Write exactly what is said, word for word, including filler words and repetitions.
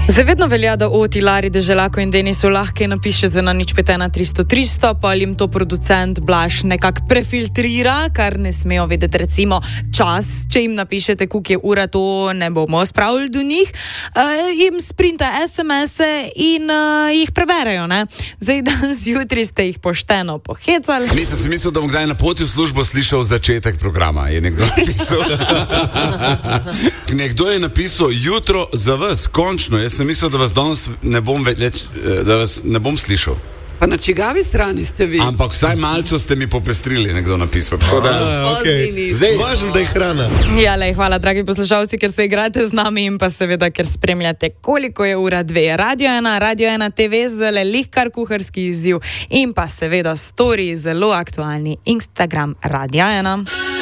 Zavedno velja, da Oti, Lari, Deželako in Denisu lahko napišete na nič pet ena tristo tristo, pa jim to producent Blaž nekako prefiltrira, kar ne smejo vedeti recimo čas. Če jim napišete, koliko je ura, to ne bomo spravili do njih. Uh, jim sprinta es em es-e in uh, jih preberejo, ne? Zdaj danes jutri ste jih pošteno pohecali. Nisem si mislil, da bom kdaj na poti v službo slišal začetek programa. Je nekdo napisal? Nekdo je napisal jutro za vas, končno. Jaz sem mislil, da vas danes ne bom več, da vas ne bom slišal. Pa na čigavi strani ste vi? Ampak vsaj malco ste mi popestrili, nekdo napisal. Tako da, A, okay. Zdaj, važno, da je hrana. Ja, lej, hvala, dragi poslušalci, ker se igrate z nami in pa seveda, ker spremljate, koliko je ura dve. Radio ena, Radio ena te ve, zelo lihkar kuharski izziv in pa seveda story, zelo aktualni Instagram Radio ena.